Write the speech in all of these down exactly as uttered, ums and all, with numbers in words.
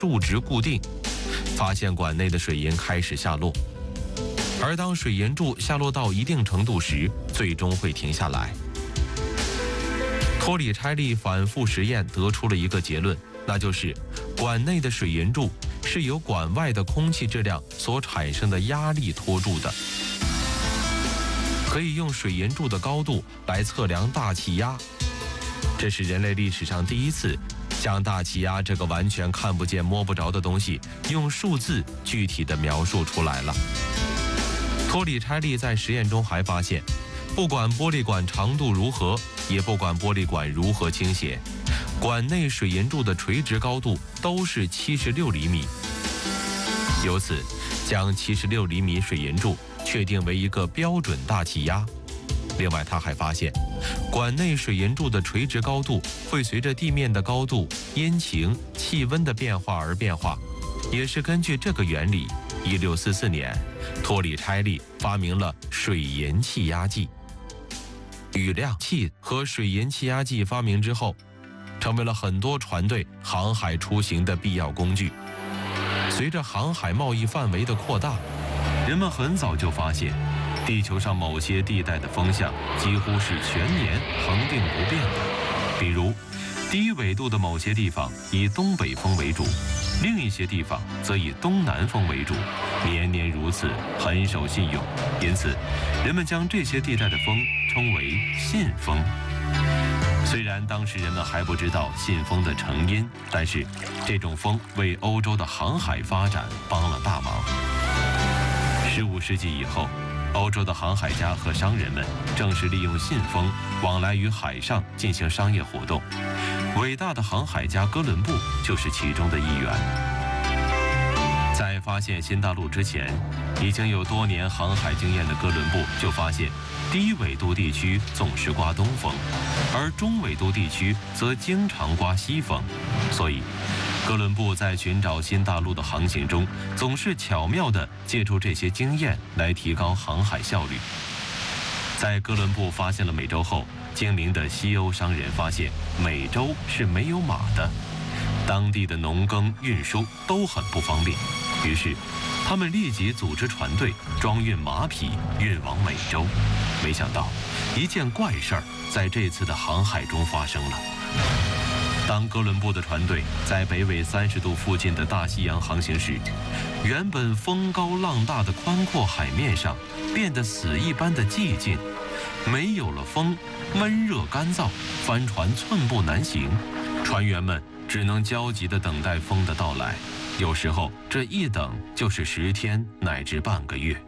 数值固定，发现管内的水银开始下落。而当水银柱下落到一定程度时，最终会停下来。托里拆利反复实验得出了一个结论，那就是管内的水银柱是由管外的空气质量所产生的压力拖住的。可以用水银柱的高度来测量大气压，这是人类历史上第一次将大气压这个完全看不见摸不着的东西用数字具体地描述出来了。托里拆利在实验中还发现，不管玻璃管长度如何，也不管玻璃管如何倾斜，管内水银柱的垂直高度都是七十六厘米。由此，将七十六厘米水银柱确定为一个标准大气压。另外，他还发现，管内水银柱的垂直高度会随着地面的高度、阴晴、气温的变化而变化。也是根据这个原理，一六四四年，托里拆利发明了水银气压计。雨量计和水银气压计发明之后，成为了很多船队航海出行的必要工具。随着航海贸易范围的扩大，人们很早就发现，地球上某些地带的风向几乎是全年恒定不变的。比如，低纬度的某些地方以东北风为主，另一些地方则以东南风为主，年年如此，很守信用。因此，人们将这些地带的风称为信风。虽然当时人们还不知道信风的成因，但是这种风为欧洲的航海发展帮了大忙。十五世纪以后，欧洲的航海家和商人们正是利用信风往来于海上进行商业活动。伟大的航海家哥伦布就是其中的一员。在发现新大陆之前，已经有多年航海经验的哥伦布就发现，低纬度地区总是刮东风，而中纬度地区则经常刮西风，所以哥伦布在寻找新大陆的航行中，总是巧妙地借助这些经验来提高航海效率。在哥伦布发现了美洲后，精明的西欧商人发现美洲是没有马的，当地的农耕运输都很不方便，于是他们立即组织船队装运马匹运往美洲。没想到一件怪事儿在这次的航海中发生了。当哥伦布的船队在北纬三十度附近的大西洋航行时，原本风高浪大的宽阔海面上变得死一般的寂静，没有了风，闷热干燥，帆船寸步难行，船员们只能焦急地等待风的到来，有时候这一等就是十天乃至半个月。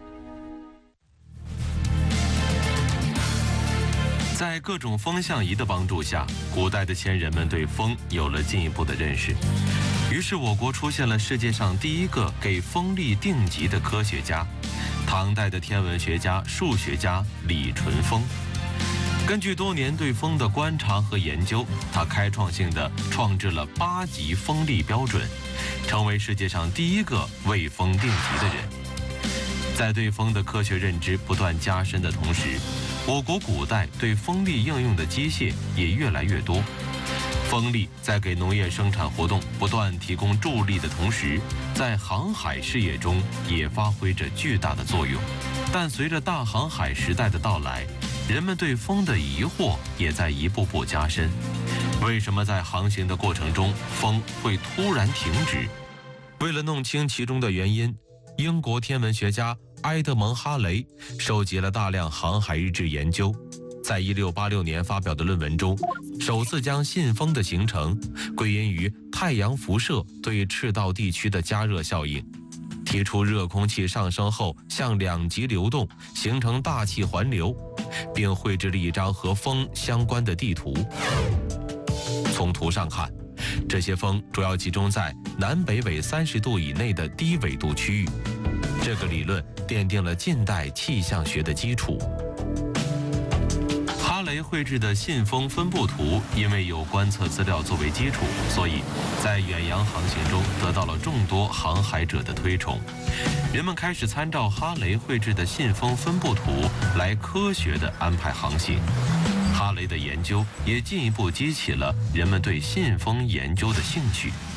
在各种风向仪的帮助下，古代的先人们对风有了进一步的认识。于是我国出现了世界上第一个给风力定级的科学家——唐代的天文学家、数学家李淳风。根据多年对风的观察和研究，他开创性地创制了八级风力标准，成为世界上第一个为风定级的人。在对风的科学认知不断加深的同时，我国古代对风力应用的机械也越来越多。风力在给农业生产活动不断提供助力的同时，在航海事业中也发挥着巨大的作用。但随着大航海时代的到来，人们对风的疑惑也在一步步加深。为什么在航行的过程中风会突然停止？为了弄清其中的原因，英国天文学家埃德蒙·哈雷收集了大量航海日志研究，在一六八六年发表的论文中，首次将信风的形成归因于太阳辐射对赤道地区的加热效应，提出热空气上升后向两极流动，形成大气环流，并绘制了一张和风相关的地图。从图上看，这些风主要集中在南北纬三十度以内的低纬度区域。这个理论奠定了近代气象学的基础。哈雷绘制的信风分布图，因为有观测资料作为基础，所以在远洋航行中得到了众多航海者的推崇。人们开始参照哈雷绘制的信风分布图来科学地安排航行。哈雷的研究也进一步激起了人们对信风研究的兴趣。